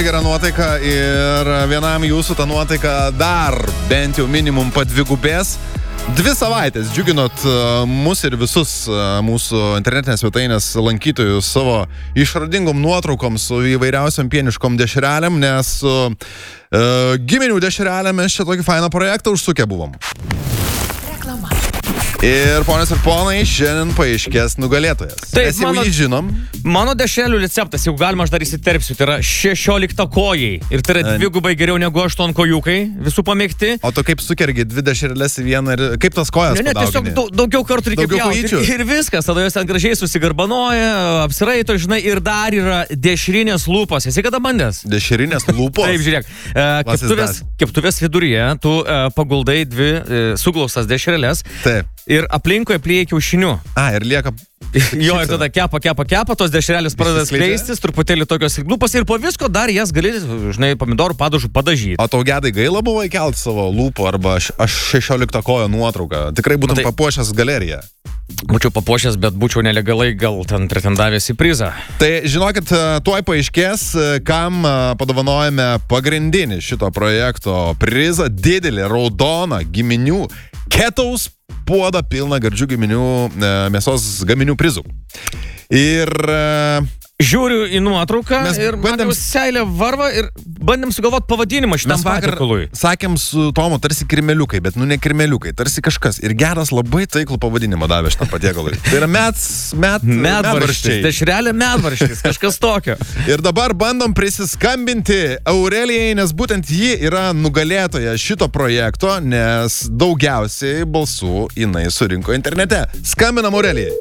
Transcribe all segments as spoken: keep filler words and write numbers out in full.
gera nuotaika ir vienam jūsų ta nuotaika dar bent jau minimum padvigubės. Dvi savaitės džiuginot mus ir visus mūsų internetinės svetainės lankytojus savo išradingom nuotraukom su įvairiausiam pieniškom dešrelėm, nes su uh, giminių dešrelėm mes čia tokį fainą projektą užsukę buvom. Reklama. Ir ponios ir ponai, šiandien paaiškės nugalėtojas. Taip, mes jau mano, jį žinom. Mano dešrelių receptas, jau galima aš dar įsiterpsiu, tai yra šešioliktakojai. Ir tai yra dvigubai geriau negu aštuonkojukai, visų pamėgti. O tu kaip sukergi dvi dešreles į vieną ir kaip tas kojas ne, ne, padaugini? Tiesiog daug, daugiau kartų reikia pjauti. Ir, ir viskas, tada jos ten gražiai susigarbanoja, apsiraito, žinai, ir dar yra dešrinės lūpos. Esi kada bandęs? Dešrinės lūpos? Taip, žiūrėk. E, keptuvės, keptuvės viduryje tu e, paguldai dvi e, suglaustas dešreles. Taip. Ir aplinkoje plėjai kiaušinių. A, ir lieka... Jo, ir tada kepa, kepa, kepa, tos dešrelės pradeda skleistis, truputėlį tokios lūpos ir po visko dar jas gali, žinai, pomidorų padažų padažyti. O tau gedai gaila buvo įkelti savo lūpų arba aš šešioliktakojo nuotrauką? Tikrai būtum tai... papuošęs galeriją. Būčiau papuošęs, bet būčiau nelegalai gal ten pretendavęs į prizą. Tai žinokit, tuoj paaiškės, kam padovanojame pagrindinį šito projekto prizą, didelį, raudoną giminių ketaus puodą pilną gardžių giminių mėsos gaminių prizų. Ir... Žiūriu į nuotrauką ir bandėm seilę varvą ir bandėm sugalvoti pavadinimą šitam patiekalui. Sakėm su Tomu, tarsi kirmeliukai, bet nu ne kirmeliukai, tarsi kažkas. Ir geras labai taiklų pavadinimą davė šitam patiekalui. Tai yra met, met, medvarščiai. Dešrelė medvarštis, kažkas tokio. Ir dabar bandom prisiskambinti Aurelijai, nes būtent ji yra nugalėtoja šito projekto, nes daugiausiai balsų jinai surinko internete. Skambinam Aurelijai.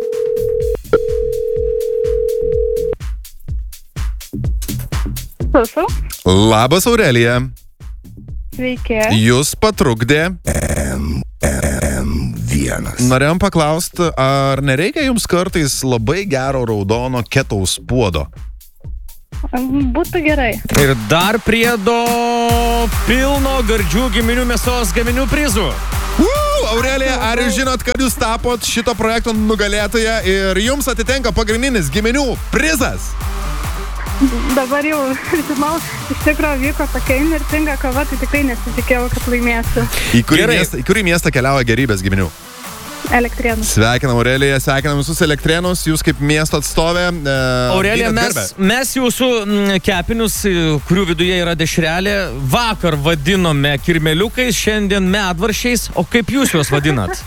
Klausau. Labas, Aurelija. Sveiki. Jūs patrukdė M vienas. Norėjom paklausti, ar nereikia jums kartais labai gero raudono ketaus puodo? Būtų gerai. Ir dar priedo pilno gardžių giminių mėsos gaminių prizų. Uh, Aurelija, ar jūs žinot, kad jūs tapot šito projekto nugalėtoja ir jums atitenka pagrindinis giminių prizas? Dabar jau, žinau, iš tikrųjų vyko tokia įnirtinga kova, tai tikrai nesitikėjau, kad laimėsiu. Į kurį, miestą, į kurį miestą keliauja gerybės giminių? Elektrėnus. Sveikinam, Aurelija, sveikinam visus Elektrėnus, jūs kaip miesto atstovė. E, Aurelija, mes, mes jūsų kepinius, kurių viduje yra dešrelė, vakar vadinome kirmeliukais, šiandien medvaršiais, o kaip jūs juos vadinat?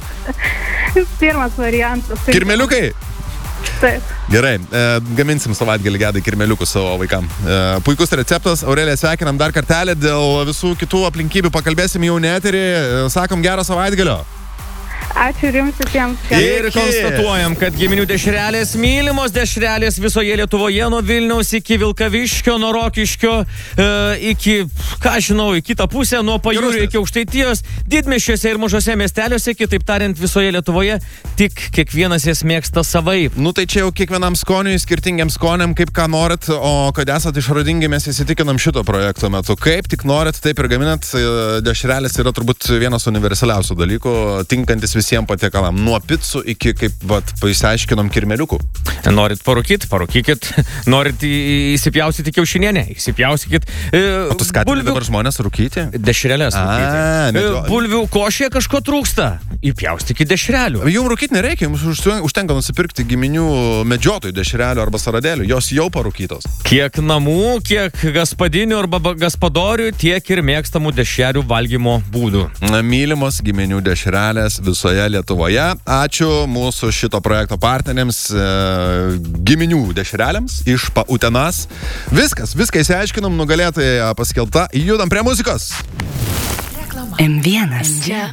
Pirmas variantas. Kirmeliukai? Taip. Gerai, e, gaminsim savaitgalį gedai kirmeliukus savo vaikam. E, puikus receptas, Aurelija, sveikinam dar kartelį, dėl visų kitų aplinkybių pakalbėsim jau neterį, sakom gerą savaitgalio. Ačiū ir jums visiems. Ir konstatuojam, kad giminių dešrelės, mylimos dešrelės visoje Lietuvoje, nuo Vilniaus iki Vilkaviškio, nuo Rokiškio, e, iki, ką žinau, į kitą pusę, nuo Pajūrio iki Aukštaitijos, didmiesčiuose ir mažose miesteliuose, kitaip tariant, visoje Lietuvoje, tik kiekvienas jas mėgsta savaip. Nu tai čia jau kiekvienam skoniui, skirtingiam skoniam, kaip ką norit, o kad esat išradingi, mes įsitikinam šito projekto metu. Kaip tik norit, taip ir gaminat, dešrelės yra turbūt vienas universaliausių dalykų, tinkantis visiems patiekalam, nuo picų iki, kaip vat, išsiaiškinom, kirmeliukų. Norit parūkit, parūkykit. Norit įsipjausyti kiaušinienę, įsipjausykit. E, o tu skatini bulvių... dabar žmonės rūkyti? Dešrelės rūkyti. A, e, bulvių košėje kažko trūksta. Įpjaustykit dešrelių. Jums rūkyti nereikia, jums užtenka nusipirkti giminių medžiotojų dešrelių arba saradėlių, jos jau parūkytos. Kiek namų, kiek gaspadinių arba gaspadorių, tiek ir mėgstamų dešrelių valgymo būdų. Mylimos giminių dešrelės visoje Lietuvoje. Ačiū mūsų šito projekto partneriams, e, giminių dešrelėms iš Utenos. Viskas, viską įsiaiškinom, nugalėtoja paskelbta. Judam prie muzikos. M vienas.